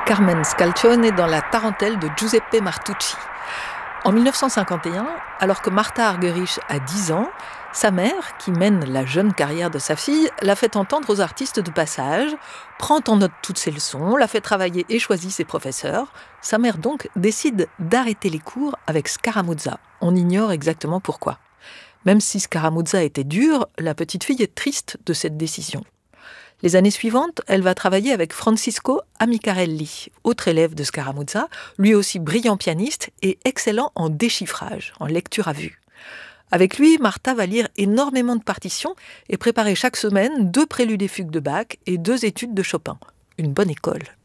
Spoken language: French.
Carmen Scalcione dans la Tarentelle de Giuseppe Martucci. En 1951, alors que Martha Argerich a 10 ans, sa mère, qui mène la jeune carrière de sa fille, la fait entendre aux artistes de passage, prend en note toutes ses leçons, la fait travailler et choisit ses professeurs. Sa mère donc décide d'arrêter les cours avec Scaramuzza. On ignore exactement pourquoi. Même si Scaramuzza était dur, la petite fille est triste de cette décision. Les années suivantes, elle va travailler avec Francisco Amicarelli, autre élève de Scaramuzza, lui aussi brillant pianiste et excellent en déchiffrage, en lecture à vue. Avec lui, Martha va lire énormément de partitions et préparer chaque semaine 2 préludes et fugues de Bach et 2 études de Chopin. Une bonne école.